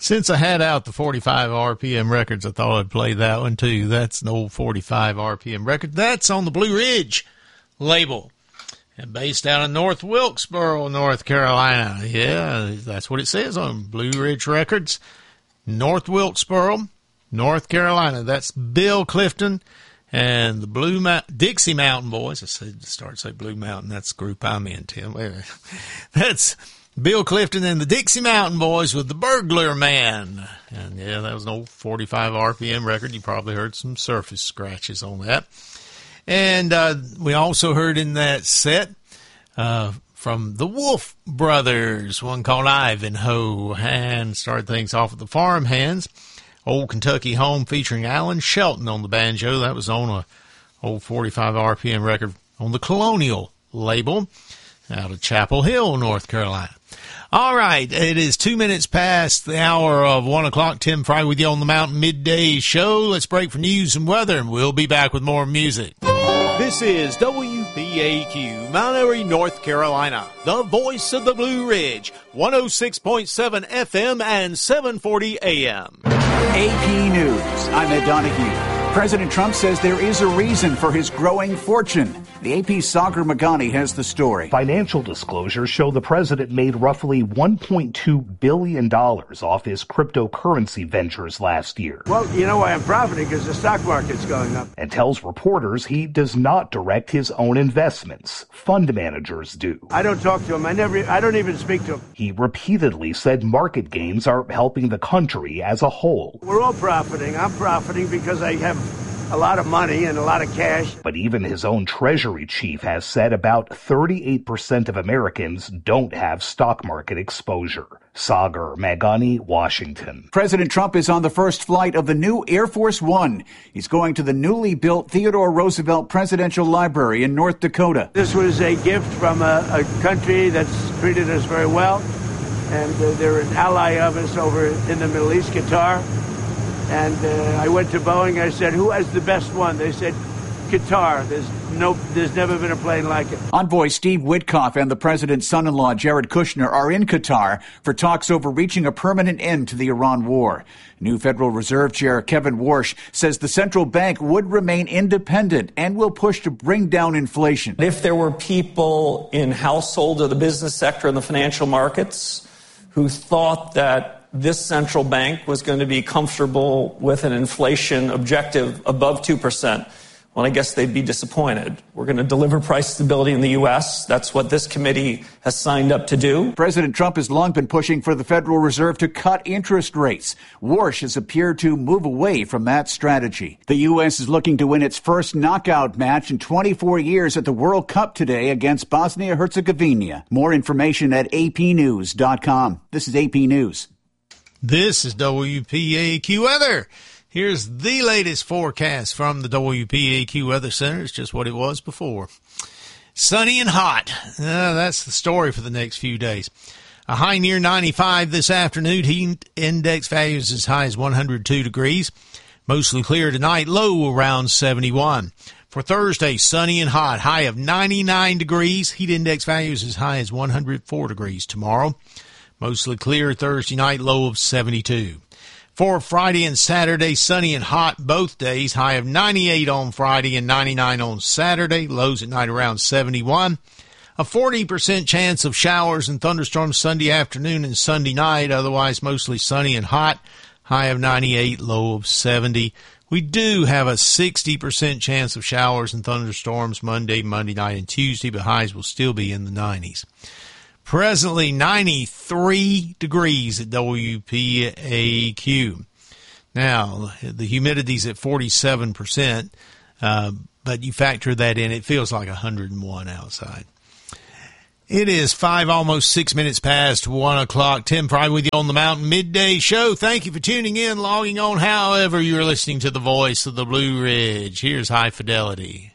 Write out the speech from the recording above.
Since I had out the 45 RPM records, I thought I'd play that one too. That's an old 45 RPM record. That's on the Blue Ridge label and based out of North Wilkesboro, North Carolina. Yeah, that's what it says on Blue Ridge Records. North Wilkesboro, North Carolina. That's Bill Clifton and the Dixie Mountain Boys. I said, start to say Blue Mountain. That's the group I'm in, Tim. That's Bill Clifton and the Dixie Mountain Boys with the Burglar Man. And yeah, that was an old 45 RPM record. You probably heard some surface scratches on that. And we also heard in that set from the Wolf Brothers, one called Ivanhoe, and started things off with the Farmhands. Old Kentucky Home featuring Alan Shelton on the banjo. That was on a old 45 RPM record on the Colonial label out of Chapel Hill, North Carolina. All right, it is 2 minutes past the hour of 1 o'clock. Tim Fry with you on the Mountain Midday Show. Let's break for news and weather, and we'll be back with more music. This is WPAQ, Mount Airy, North Carolina, the voice of the Blue Ridge, 106.7 FM and 740 AM. AP News, I'm Ed Donahue. President Trump says there is a reason for his growing fortune. The AP's Sagar Magani has the story. Financial disclosures show the president made roughly $1.2 billion off his cryptocurrency ventures last year. Well, you know why I'm profiting? Because the stock market's going up. And tells reporters he does not direct his own investments. Fund managers do. I don't talk to him. I don't even speak to him. He repeatedly said market gains are helping the country as a whole. We're all profiting. I'm profiting because I have a lot of money and a lot of cash. But even his own Treasury chief has said about 38% of Americans don't have stock market exposure. Sagar Magani, Washington. President Trump is on the first flight of the new Air Force One. He's going to the newly built Theodore Roosevelt Presidential Library in North Dakota. This was a gift from a country that's treated us very well, and they're an ally of us over in the Middle East, Qatar. And I went to Boeing. I said, "Who has the best one?" They said, "Qatar." There's never been a plane like it. Envoy Steve Witkoff and the president's son-in-law Jared Kushner are in Qatar for talks over reaching a permanent end to the Iran war. New Federal Reserve Chair Kevin Warsh says the central bank would remain independent and will push to bring down inflation. If there were people in household or the business sector and the financial markets who thought that this central bank was going to be comfortable with an inflation objective above 2%, well, I guess they'd be disappointed. We're going to deliver price stability in the U.S. That's what this committee has signed up to do. President Trump has long been pushing for the Federal Reserve to cut interest rates. Warsh has appeared to move away from that strategy. The U.S. is looking to win its first knockout match in 24 years at the World Cup today against Bosnia-Herzegovina. More information at apnews.com. This is AP News. This is WPAQ Weather. Here's the latest forecast from the WPAQ Weather Center. It's just what it was before. Sunny and hot. That's the story for the next few days. A high near 95 this afternoon. Heat index values as high as 102 degrees. Mostly clear tonight. Low around 71. For Thursday, sunny and hot. High of 99 degrees. Heat index values as high as 104 degrees tomorrow. Mostly clear Thursday night, low of 72. For Friday and Saturday, sunny and hot both days. High of 98 on Friday and 99 on Saturday. Lows at night around 71. A 40% chance of showers and thunderstorms Sunday afternoon and Sunday night. Otherwise, mostly sunny and hot. High of 98, low of 70. We do have a 60% chance of showers and thunderstorms Monday night, and Tuesday, but highs will still be in the 90s. Presently 93 degrees at WPAQ. Now, the humidity's at 47%, but you factor that in, it feels like 101 outside. It is 5, almost 6 minutes past 1 o'clock. Tim Fry with you on the Mountain Midday Show. Thank you for tuning in, logging on, however you're listening to the voice of the Blue Ridge. Here's High Fidelity.